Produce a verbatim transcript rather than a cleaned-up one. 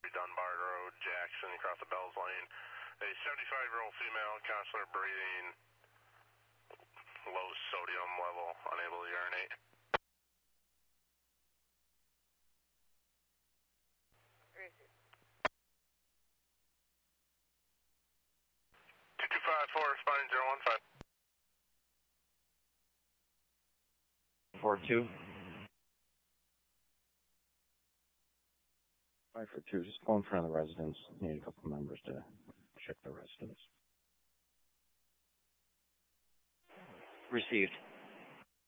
Dunbar Road, Jackson, across the Bells Lane. A seventy-five-year-old female, consular breathing, low sodium level, unable to urinate. two two five four, responding zero one five. four two. five for two, just go in front of the residence. Need a couple members to check the residence. Received.